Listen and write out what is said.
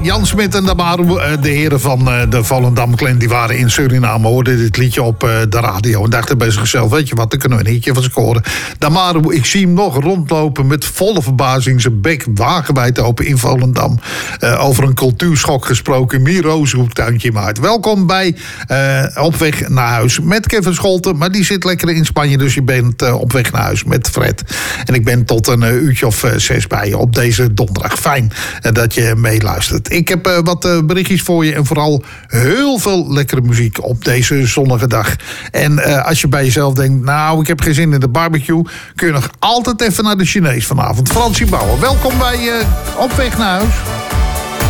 Jan Smit en Damaru, de heren van de Volendam Clan, die waren in Suriname, hoorden dit liedje op de radio en dachten bij zichzelf, weet je wat, daar kunnen we een hitje van scoren. Damaru, ik zie hem nog rondlopen met volle verbazing, zijn bek wagenwijd open in Volendam. Over een cultuurschok gesproken, Miro roept tuintje maar uit. Welkom bij Op weg naar huis met Kevin Scholten, maar die zit lekker in Spanje, dus je bent op weg naar huis met Fred. En ik ben tot een uurtje of 6 bij je op deze donderdag. Fijn dat je meeluistert. Ik heb wat berichtjes voor je en vooral heel veel lekkere muziek op deze zonnige dag. En als je bij jezelf denkt, nou, ik heb geen zin in de barbecue, kun je nog altijd even naar de Chinees vanavond. Fransie Bauer, welkom bij Op weg naar huis.